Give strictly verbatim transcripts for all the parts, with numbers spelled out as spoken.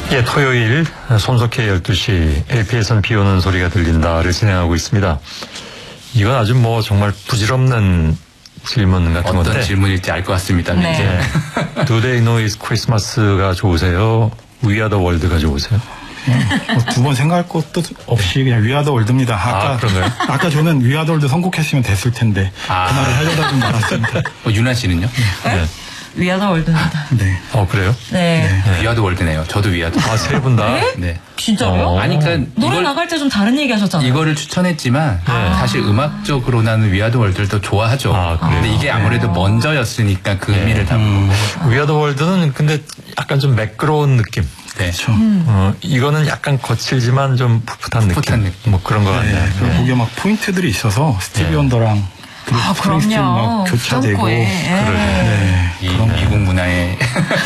예, 토요일 손석희 열두 시 엘피에선 비 오는 소리가 들린다를 진행하고 있습니다. 이건 아주 뭐 정말 부질없는 질문 같은 어떤 건데. 어떤 질문일지 알 것 같습니다. 네. 네. Do they know it's Christmas가 좋으세요? We are the world가 좋으세요? 뭐 두 번 생각할 것도 없이 그냥 위아더 월드입니다. 아까, 아, 그런가요? 아까 저는 위아더 월드 선곡했으면 됐을 텐데 아. 그날을 하려다 좀 말았습니다. 어, 유나 씨는요? 네. 위아더 월드입니다. 네. 어, 그래요? 네. 네. 위아더 월드네요. 저도 위아더. 아, 세 분 다? 네. 진짜요? 어. 아니, 그러니까 노래 이걸, 나갈 때 좀 다른 얘기 하셨잖아요. 이거를 추천했지만 사실 음악적으로는 위아더 월드를 좋아하죠. 아, 그래요? 근데 이게 아무래도 먼저였으니까 그 의미를 담고. 음, We are the world는 근데 약간 좀 매끄러운 느낌. 네. 그렇죠. 어, 이거는 약간 거칠지만 좀 풋풋한 풋풋한 느낌. 느낌. 뭐 그런 거 같네요. 네. 그리고 거기에 막 포인트들이 있어서 스티비 네. 원더랑 브루스 아, 스프링스틴 그럼요. 막 교차되고. 점프에. 네. 이 그런 미국 문화의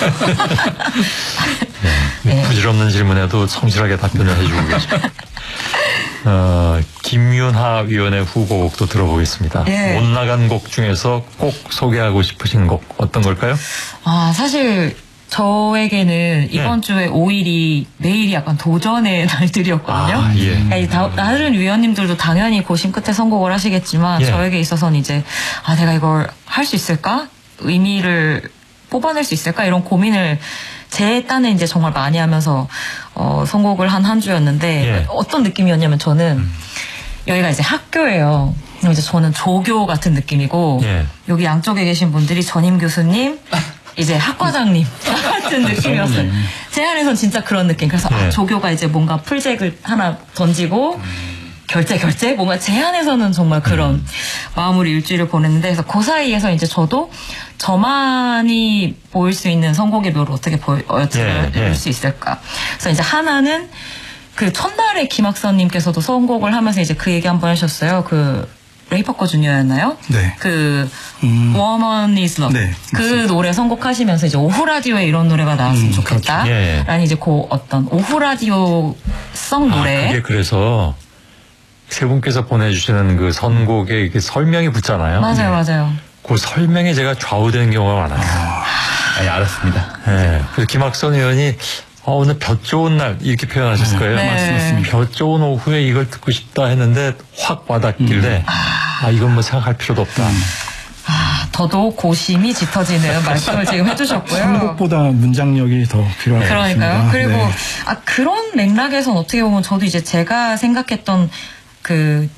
네. 부질없는 질문에도 성실하게 답변을 해주고 계시죠. 어, 김윤하 위원의 후보곡도 들어보겠습니다. 예. 못 나간 곡 중에서 꼭 소개하고 싶으신 곡 어떤 걸까요? 아, 사실 저에게는 이번 네. 주에 오 일이 매일이 약간 도전의 날들이었거든요. 아, 예. 그러니까 이 다, 다른 위원님들도 당연히 고심 끝에 선곡을 하시겠지만 예. 저에게 있어서는 이제 아 내가 이걸 할 수 있을까? 의미를 뽑아낼 수 있을까? 이런 고민을 제 딴에 이제 정말 많이 하면서 어, 선곡을 한 한 주였는데 예. 어떤 느낌이었냐면 저는 여기가 이제 학교예요. 그럼 이제 저는 조교 같은 느낌이고 예. 여기 양쪽에 계신 분들이 전임 교수님 이제 학과장님 같은 느낌이었어요. 제 안에선 진짜 그런 느낌. 그래서 네. 아, 조교가 이제 뭔가 풀잭을 하나 던지고 결제 결제 뭔가 제 안에서는 정말 그런 음. 마음으로 일주일을 보냈는데 그래서 그 사이에서 이제 저도 저만이 보일 수 있는 선곡의 묘를 어떻게 보여줄 네, 네. 수 있을까. 그래서 이제 하나는 그 첫날에 김학선님께서도 선곡을 하면서 이제 그 얘기 한번 하셨어요. 그 레이퍼커 주니어였나요? 네. 그 음. Woman is Love. 네, 그 맞습니다. 노래 선곡하시면서 이제 오후 라디오에 이런 노래가 나왔으면 음, 좋겠다. 그렇죠. 예, 예. 라는 이제 그 어떤 오후 라디오성 아, 노래. 그게 그래서 세 분께서 보내주시는 그 선곡에 이렇게 설명이 붙잖아요. 맞아요, 맞아요. 그 설명에 제가 좌우되는 경우가 많아요. 아니, 알았습니다. 네. 그래서 김학선 의원이 어, 오늘 볕 좋은 날 이렇게 표현하셨을 거예요. 네. 맞습니다. 볕 좋은 오후에 이걸 듣고 싶다 했는데 확 와닿길래 아 이건 뭐 생각할 필요도 없다. 아, 더더욱 고심이 짙어지는 말씀을 지금 해주셨고요. 선곡보다 문장력이 더 필요할 것 그러니까요. 같습니다. 그리고 네. 아 그런 맥락에선 어떻게 보면 저도 이제 제가 생각했던 그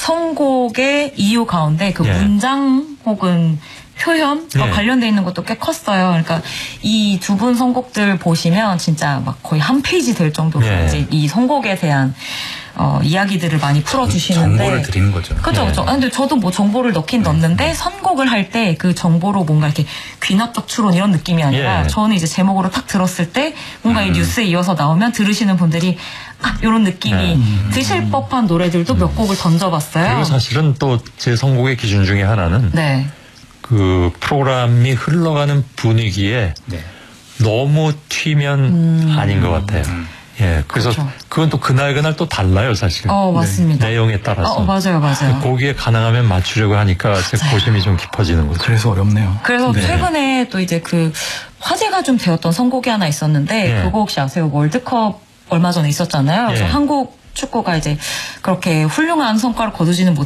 선곡의 이유 가운데 그 예. 문장 혹은 표현과 예. 관련돼 있는 것도 꽤 컸어요. 그러니까 이 두 분 선곡들 보시면 진짜 막 거의 한 페이지 될 정도로 예. 이제 이 선곡에 대한 어, 이야기들을 많이 풀어주시는데 정보를 드리는 거죠. 그렇죠, 네. 그렇죠. 아, 근데 저도 뭐 정보를 넣긴 넣는데 선곡을 할 때 그 정보로 뭔가 이렇게 귀납적 추론 이런 느낌이 아니라 예. 저는 이제 제목으로 딱 들었을 때 뭔가 이 뉴스에 이어서 나오면 들으시는 분들이 아, 이런 느낌이 네. 드실 법한 노래들도 몇 곡을 던져봤어요. 그리고 사실은 또 제 선곡의 기준 중에 하나는 네. 그 프로그램이 흘러가는 분위기에 네. 너무 튀면 아닌 것 같아요. 예, 그래서 음. 그렇죠. 그건 또 그날 그날 또 달라요, 사실. 어, 맞습니다. 내용에 따라서. 어, 맞아요, 맞아요. 거기에 가능하면 맞추려고 하니까 제 고심이 좀 깊어지는 거죠. 그래서 어렵네요. 그래서 네. 최근에 또 이제 그 화제가 좀 되었던 선곡이 하나 있었는데 예. 그거 혹시 아세요? 월드컵 얼마 전에 있었잖아요. 그래서 예. 한국 축구가 이제 그렇게 훌륭한 성과를 거두지는 못